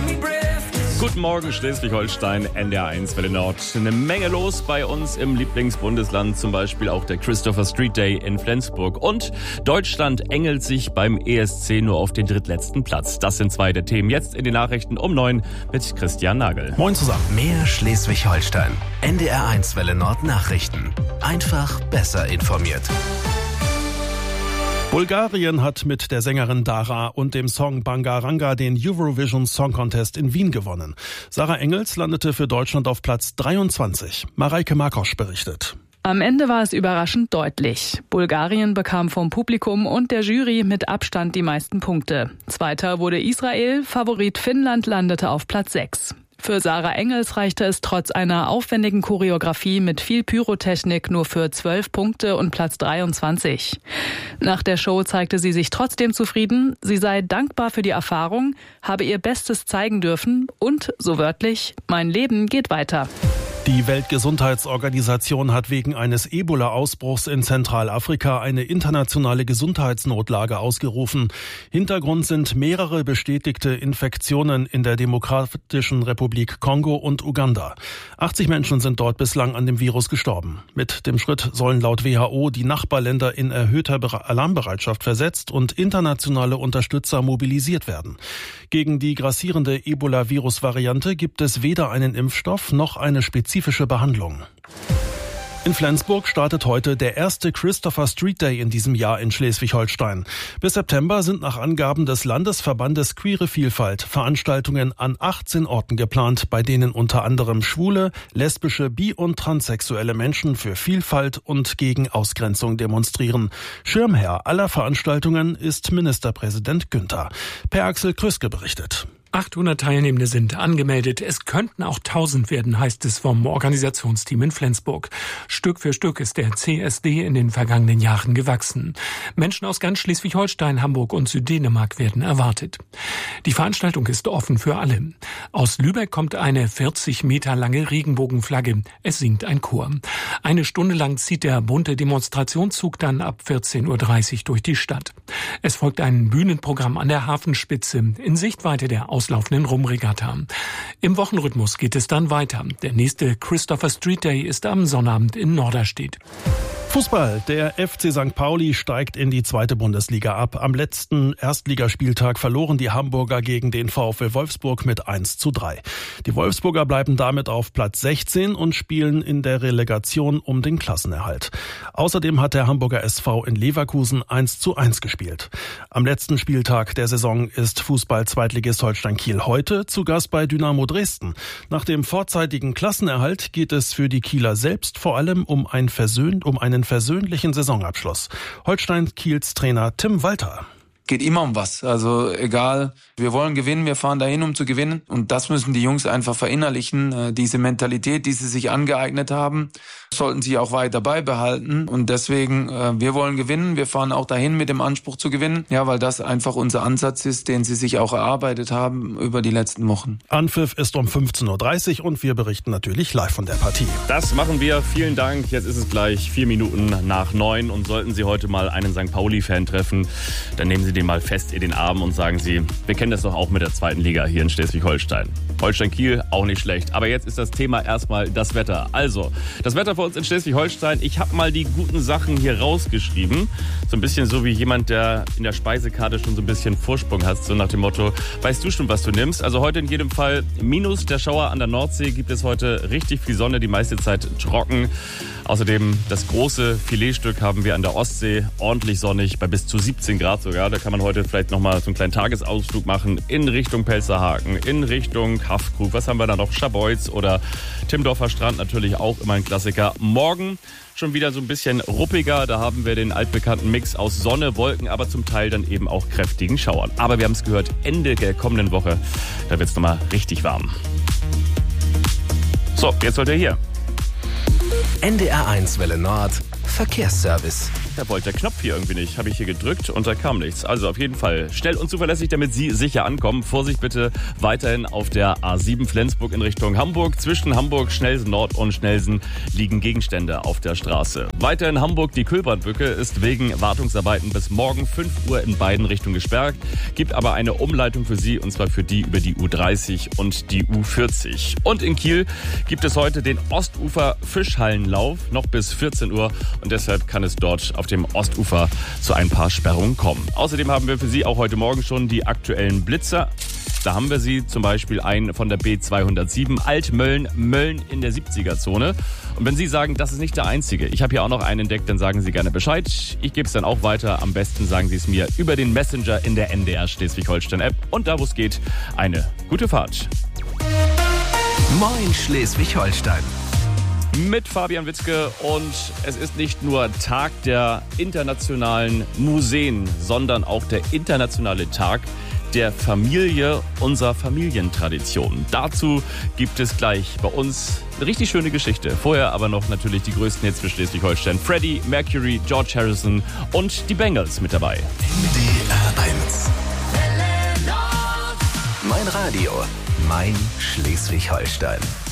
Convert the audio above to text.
Guten Morgen, Schleswig-Holstein, NDR1 Welle Nord. Eine Menge los bei uns im Lieblingsbundesland, zum Beispiel auch der Christopher Street Day in Flensburg. Und Deutschland engelt sich beim ESC nur auf den drittletzten Platz. Das sind zwei der Themen jetzt in den Nachrichten um 9 mit Christian Nagel. Moin zusammen. Mehr Schleswig-Holstein. NDR1 Welle Nord Nachrichten. Einfach besser informiert. Bulgarien hat mit der Sängerin Dara und dem Song Bangaranga den Eurovision Song Contest in Wien gewonnen. Sarah Engels landete für Deutschland auf Platz 23. Mareike Markosch berichtet. Am Ende war es überraschend deutlich. Bulgarien bekam vom Publikum und der Jury mit Abstand die meisten Punkte. Zweiter wurde Israel, Favorit Finnland landete auf Platz 6. Für Sarah Engels reichte es trotz einer aufwendigen Choreografie mit viel Pyrotechnik nur für 12 Punkte und Platz 23. Nach der Show zeigte sie sich trotzdem zufrieden. Sie sei dankbar für die Erfahrung, habe ihr Bestes zeigen dürfen und, so wörtlich, mein Leben geht weiter. Die Weltgesundheitsorganisation hat wegen eines Ebola-Ausbruchs in Zentralafrika eine internationale Gesundheitsnotlage ausgerufen. Hintergrund sind mehrere bestätigte Infektionen in der Demokratischen Republik Kongo und Uganda. 80 Menschen sind dort bislang an dem Virus gestorben. Mit dem Schritt sollen laut WHO die Nachbarländer in erhöhter Alarmbereitschaft versetzt und internationale Unterstützer mobilisiert werden. Gegen die grassierende Ebola-Virus-Variante gibt es weder einen Impfstoff noch eine spezifische Behandlung. In Flensburg startet heute der erste Christopher Street Day in diesem Jahr in Schleswig-Holstein. Bis September sind nach Angaben des Landesverbandes Queere Vielfalt Veranstaltungen an 18 Orten geplant, bei denen unter anderem schwule, lesbische, bi- und transsexuelle Menschen für Vielfalt und gegen Ausgrenzung demonstrieren. Schirmherr aller Veranstaltungen ist Ministerpräsident Günther. Per Axel Krüske berichtet. 800 Teilnehmende sind angemeldet. Es könnten auch 1000 werden, heißt es vom Organisationsteam in Flensburg. Stück für Stück ist der CSD in den vergangenen Jahren gewachsen. Menschen aus ganz Schleswig-Holstein, Hamburg und Süddänemark werden erwartet. Die Veranstaltung ist offen für alle. Aus Lübeck kommt eine 40 Meter lange Regenbogenflagge. Es singt ein Chor. Eine Stunde lang zieht der bunte Demonstrationszug dann ab 14.30 Uhr durch die Stadt. Es folgt ein Bühnenprogramm an der Hafenspitze in Sichtweite der auslaufenden Rumregatta. Im Wochenrhythmus geht es dann weiter. Der nächste Christopher Street Day ist am Sonnabend in Norderstedt. Fußball. Der FC St. Pauli steigt in die zweite Bundesliga ab. Am letzten Erstligaspieltag verloren die Hamburger gegen den VfL Wolfsburg mit 1:3. Die Wolfsburger bleiben damit auf Platz 16 und spielen in der Relegation um den Klassenerhalt. Außerdem hat der Hamburger SV in Leverkusen 1:1 gespielt. Am letzten Spieltag der Saison ist Fußball-Zweitligist Holstein Kiel heute zu Gast bei Dynamo Dresden. Nach dem vorzeitigen Klassenerhalt geht es für die Kieler selbst vor allem um einen versöhnlichen Saisonabschluss. Holstein Kiels Trainer Tim Walter. Geht immer um was. Also egal, wir wollen gewinnen, wir fahren dahin, um zu gewinnen. Und das müssen die Jungs einfach verinnerlichen. Diese Mentalität, die sie sich angeeignet haben, sollten sie auch weiter beibehalten. Und deswegen, wir wollen gewinnen. Wir fahren auch dahin mit dem Anspruch zu gewinnen. Ja, weil das einfach unser Ansatz ist, den sie sich auch erarbeitet haben über die letzten Wochen. Anpfiff ist um 15.30 Uhr und wir berichten natürlich live von der Partie. Das machen wir. Vielen Dank. Jetzt ist es gleich 4 Minuten nach 9 und sollten Sie heute mal einen St. Pauli-Fan treffen, dann nehmen Sie den mal fest in den Arm und sagen Sie, wir kennen das doch auch mit der zweiten Liga hier in Schleswig-Holstein. Holstein-Kiel auch nicht schlecht. Aber jetzt ist das Thema erstmal das Wetter. Also, das Wetter für uns in Schleswig-Holstein. Ich habe mal die guten Sachen hier rausgeschrieben. So ein bisschen so wie jemand, der in der Speisekarte schon so ein bisschen Vorsprung hat. So nach dem Motto, weißt du schon, was du nimmst? Also heute in jedem Fall minus der Schauer an der Nordsee. Gibt es heute richtig viel Sonne, die meiste Zeit trocken. Außerdem das große Filetstück haben wir an der Ostsee. Ordentlich sonnig, bei bis zu 17 Grad sogar. Da kann man heute vielleicht nochmal so einen kleinen Tagesausflug machen in Richtung Pelzerhaken, in Richtung Haffkrug. Was haben wir da noch? Scharbeutz oder Timmendorfer Strand, natürlich auch immer ein Klassiker. Morgen schon wieder so ein bisschen ruppiger. Da haben wir den altbekannten Mix aus Sonne, Wolken, aber zum Teil dann eben auch kräftigen Schauern. Aber wir haben es gehört, Ende der kommenden Woche, da wird es nochmal richtig warm. So, jetzt sollt ihr hier. NDR1 Welle Nord Verkehrsservice. Da wollte der Knopf hier irgendwie nicht. Habe ich hier gedrückt und da kam nichts. Also auf jeden Fall schnell und zuverlässig, damit Sie sicher ankommen. Vorsicht bitte weiterhin auf der A7 Flensburg in Richtung Hamburg. Zwischen Hamburg, Schnelsen Nord und Schnelsen liegen Gegenstände auf der Straße. Weiter in Hamburg, die Kühlbrandbrücke ist wegen Wartungsarbeiten bis morgen 5 Uhr in beiden Richtungen gesperrt. Gibt aber eine Umleitung für Sie, und zwar für die über die U30 und die U40. Und in Kiel gibt es heute den Ostufer-Fischhallenlauf noch bis 14 Uhr und deshalb kann es dort auf dem Ostufer zu ein paar Sperrungen kommen. Außerdem haben wir für Sie auch heute Morgen schon die aktuellen Blitzer. Da haben wir Sie zum Beispiel einen von der B207 Altmölln, Mölln in der 70er-Zone. Und wenn Sie sagen, das ist nicht der einzige, ich habe hier auch noch einen entdeckt, dann sagen Sie gerne Bescheid. Ich gebe es dann auch weiter. Am besten sagen Sie es mir über den Messenger in der NDR Schleswig-Holstein-App. Und da, wo es geht, eine gute Fahrt. Moin Schleswig-Holstein. Mit Fabian Witzke, und es ist nicht nur Tag der internationalen Museen, sondern auch der internationale Tag der Familie, unserer Familientradition. Dazu gibt es gleich bei uns eine richtig schöne Geschichte. Vorher aber noch natürlich die größten Hits für Schleswig-Holstein. Freddie, Mercury, George Harrison und die Bengals mit dabei. NDR 1. Mein Radio, mein Schleswig-Holstein.